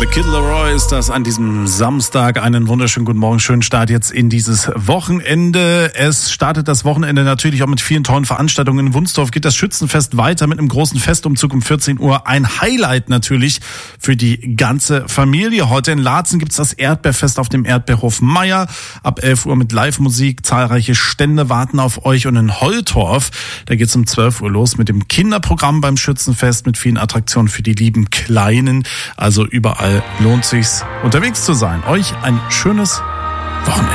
The Kid Laroi ist das an diesem Samstag. Einen wunderschönen guten Morgen, schönen Start jetzt in dieses Wochenende. Es startet das Wochenende natürlich auch mit vielen tollen Veranstaltungen. In Wunsdorf geht das Schützenfest weiter mit einem großen Festumzug um 14 Uhr. Ein Highlight natürlich für die ganze Familie. Heute in Laatzen gibt's das Erdbeerfest auf dem Erdbeerhof Meier. Ab 11 Uhr mit Live-Musik. Zahlreiche Stände warten auf euch. Und in Holtorf, da geht's um 12 Uhr los mit dem Kinderprogramm beim Schützenfest mit vielen Attraktionen für die lieben Kleinen. Also überall lohnt sich's, unterwegs zu sein. Euch ein schönes Wochenende.